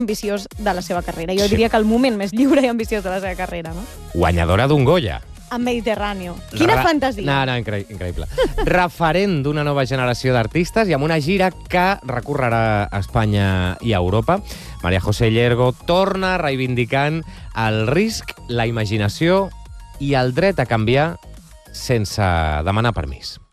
ambiciós de la seva carrera. Jo diria que el moment més lliure i ambiciós de la seva carrera, no? Guanyadora d'un Goya. Amb Mediterráneo. Quina fantasia! No, increïble. Referent d'una nova generació d'artistes i amb una gira que recorrerà a Espanya i a Europa. María José Llergo torna reivindicant el risc, la imaginació i el dret a canviar sense demanar permís.